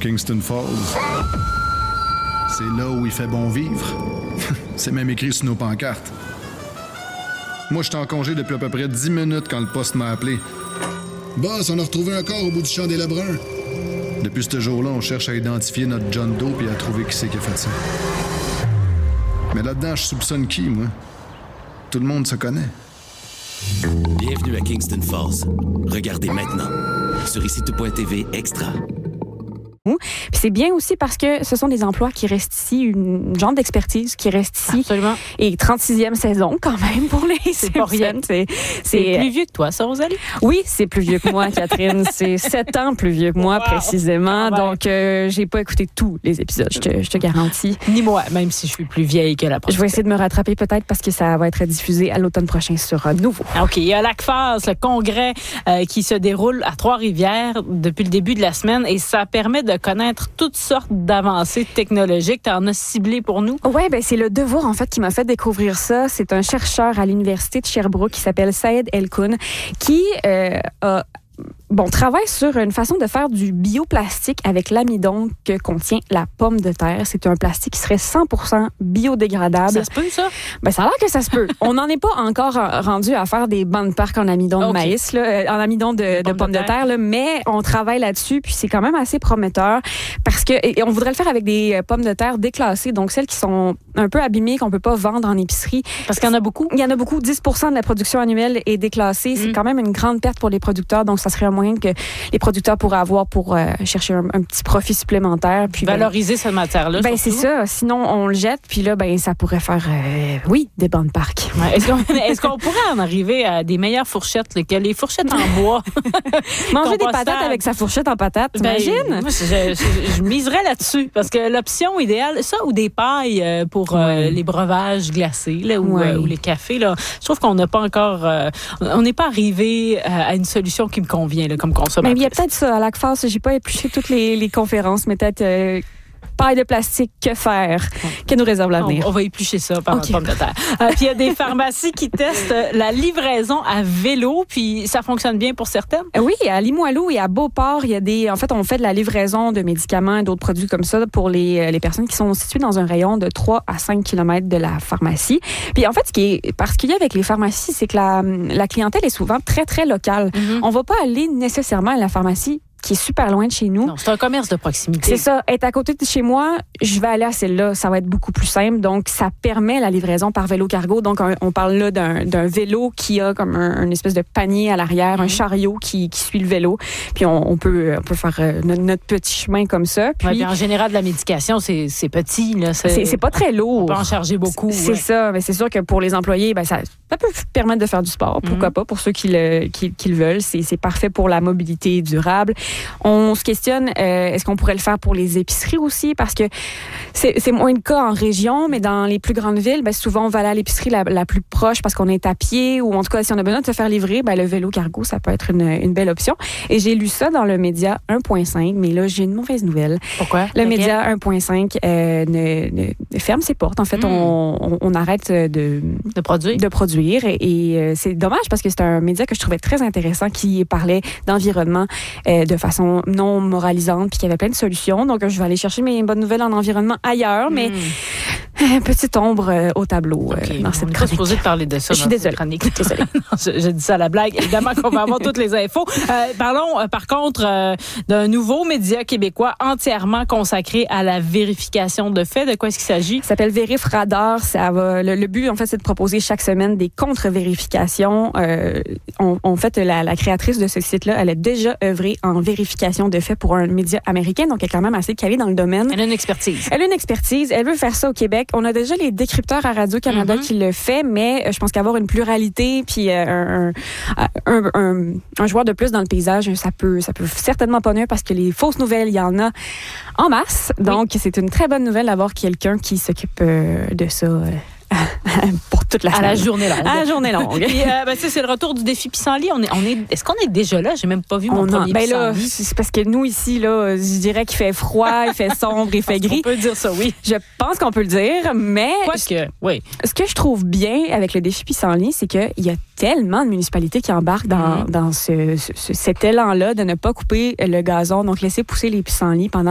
Kingston Falls. C'est là où il fait bon vivre. C'est même écrit sur nos pancartes. Moi, j'étais en congé depuis à peu près 10 minutes quand le poste m'a appelé. Boss, on a retrouvé un corps au bout du champ des Lebrun. Depuis ce jour-là, on cherche à identifier notre John Doe et à trouver qui c'est qui a fait ça. Mais là-dedans, je soupçonne qui, moi? Tout le monde se connaît. Bienvenue à Kingston Falls. Regardez maintenant sur icitout.tv Extra. Puis c'est bien aussi parce que ce sont des emplois qui restent ici, une genre d'expertise qui reste ici. Absolument. Et 36e saison quand même pour les C'est pas rien. C'est plus vieux que toi, ça, Rosalie? Oui, c'est plus vieux que moi, Catherine. C'est 7 ans plus vieux que moi, précisément. Donc, j'ai pas écouté tous les épisodes, je te garantis. Ni moi, même si je suis plus vieille que la prochaine. Je vais essayer de me rattraper peut-être parce que ça va être diffusé à l'automne prochain sur Nouveau. OK. Il y a l'ACFAS, le congrès qui se déroule à Trois-Rivières depuis le début de la semaine et ça permet de connaître toutes sortes d'avancées technologiques. Tu en as ciblé pour nous? Oui, ben c'est le Devoir, en fait, qui m'a fait découvrir ça. C'est un chercheur à l'Université de Sherbrooke qui s'appelle Saïd El-Koun qui travaille sur une façon de faire du bioplastique avec l'amidon que contient la pomme de terre. C'est un plastique qui serait 100% biodégradable. Ça se peut, ça? Ben, ça a l'air que ça se peut. On n'en est pas encore rendu à faire des bancs de parc en amidon de maïs, là, en amidon de pommes de terre, là, mais on travaille là-dessus, puis c'est quand même assez prometteur parce que et on voudrait le faire avec des pommes de terre déclassées, donc celles qui sont un peu abîmées, qu'on peut pas vendre en épicerie. Parce qu'il y en a beaucoup? Il y en a beaucoup. 10% de la production annuelle est déclassée. C'est quand même une grande perte pour les producteurs, donc ça serait un moyen que les producteurs pourraient avoir pour chercher un petit profit supplémentaire. Puis valoriser cette matière-là. Ben c'est ça. Sinon, on le jette, puis là, ben ça pourrait faire, des bancs de parc. Ouais. Est-ce qu'on pourrait en arriver à des meilleures fourchettes, que les fourchettes en bois? Manger des patates avec sa fourchette en patates, t'imagines? Moi, je miserais là-dessus, parce que l'option idéale, ça ou des pailles pour les breuvages glacés là, ou les cafés, là, je trouve qu'on n'a pas encore... on n'est pas arrivé à une solution qui me convient là, comme consommateur. Mais il y a peut-être ça à l'ACFAS. J'ai pas épluché toutes les conférences, mais peut-être... paille de plastique, que faire? Que nous réserve l'avenir? On va éplucher ça par la pomme de terre. Puis il y a des pharmacies qui testent la livraison à vélo, puis ça fonctionne bien pour certaines? Oui, à Limoilou et à Beauport, il y a des... En fait, on fait de la livraison de médicaments et d'autres produits comme ça pour les personnes qui sont situées dans un rayon de 3 à 5 km de la pharmacie. Puis en fait, ce qui est particulier avec les pharmacies, c'est que la clientèle est souvent très, très locale. Mm-hmm. On va pas aller nécessairement à la pharmacie qui est super loin de chez nous. Non, c'est un commerce de proximité. C'est ça. Être à côté de chez moi, je vais aller à celle-là. Ça va être beaucoup plus simple. Donc, ça permet la livraison par vélo cargo. Donc, on parle là d'un vélo qui a comme un espèce de panier à l'arrière, un chariot qui suit le vélo. Puis, on peut faire notre petit chemin comme ça. Puis en général, de la médication, c'est petit. Là. C'est pas très lourd. On peut en charger beaucoup. C'est ça. Mais c'est sûr que pour les employés, ben ça peut permettre de faire du sport. Pourquoi pas? Pour ceux qui le veulent. C'est parfait pour la mobilité durable. On se questionne, est-ce qu'on pourrait le faire pour les épiceries aussi? Parce que c'est moins le cas en région, mais dans les plus grandes villes, ben souvent, on va aller à l'épicerie la plus proche parce qu'on est à pied ou en tout cas, si on a besoin de se faire livrer, ben le vélo cargo, ça peut être une belle option. Et j'ai lu ça dans le média 1.5, mais là, j'ai une mauvaise nouvelle. Pourquoi? Le média 1.5 ne ferme ses portes. En fait, on arrête de produire. Et c'est dommage parce que c'est un média que je trouvais très intéressant qui parlait d'environnement de façon non moralisante puis qui avait plein de solutions. Donc, je vais aller chercher mes bonnes nouvelles en environnement ailleurs, mais petite ombre au tableau dans cette chronique. On est supposé de parler de ça. Je suis désolée. Désolée. Je dis ça à la blague. Évidemment qu'on va avoir toutes les infos. Parlons, par contre, d'un nouveau média québécois entièrement consacré à la vérification de faits. De quoi est-ce qu'il s'agit? Ça s'appelle Vérif Radar. Le but, en fait, c'est de proposer chaque semaine des contre-vérifications. En fait, la créatrice de ce site-là, elle a déjà œuvré en vérification de faits pour un média américain, donc elle est quand même assez calée dans le domaine. Elle a une expertise. Elle veut faire ça au Québec. On a déjà les décrypteurs à Radio-Canada qui le fait, mais je pense qu'avoir une pluralité puis un joueur de plus dans le paysage, ça peut certainement pas nuire parce que les fausses nouvelles, il y en a en masse. Donc, c'est une très bonne nouvelle d'avoir quelqu'un qui s'occupe de ça pour toute la semaine. À la journée longue. À la journée longue. Puis, c'est le retour du défi pissenlit. Est-ce qu'on est déjà là? J'ai même pas vu mon premier pissenlit. Là, c'est parce que nous, ici, là, je dirais qu'il fait froid, il fait sombre, il fait gris. On peut dire ça, oui. Je pense qu'on peut le dire, mais... oui. Ce que je trouve bien avec le défi pissenlit, c'est qu'il y a tellement de municipalités qui embarquent dans cet élan-là de ne pas couper le gazon, donc laisser pousser les pissenlits pendant